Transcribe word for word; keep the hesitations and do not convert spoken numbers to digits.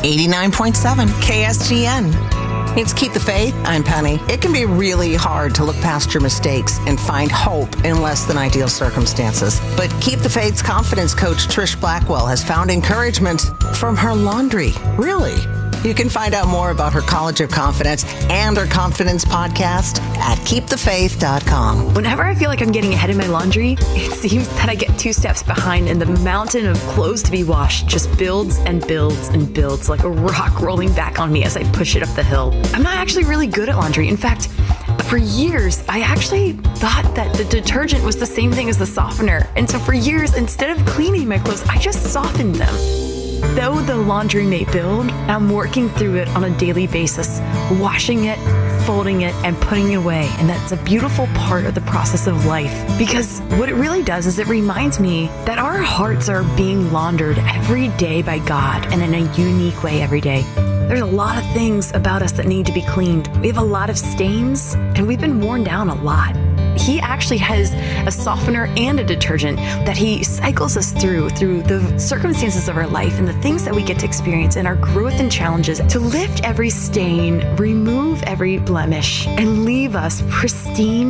eighty-nine point seven K S G N. It's Keep the Faith. I'm Penny. It can be really hard to look past your mistakes and find hope in less than ideal circumstances. But Keep the Faith's confidence coach, Trish Blackwell, has found encouragement from her laundry. Really? You can find out more about her College of Confidence and her Confidence podcast at keep the faith dot com. Whenever I feel like I'm getting ahead in my laundry, it seems that I get two steps behind and the mountain of clothes to be washed just builds and builds and builds like a rock rolling back on me as I push it up the hill. I'm not actually really good at laundry. In fact, for years, I actually thought that the detergent was the same thing as the softener. And so for years, instead of cleaning my clothes, I just softened them. Though the laundry may build, I'm working through it on a daily basis, washing it, folding it, and putting it away. And that's a beautiful part of the process of life, because what it really does is it reminds me that our hearts are being laundered every day by God and in a unique way every day. There's a lot of things about us that need to be cleaned. We have a lot of stains, and we've been worn down a lot. He actually has a softener and a detergent that he cycles us through, through the circumstances of our life and the things that we get to experience in our growth and challenges to lift every stain, remove every blemish, and leave us pristine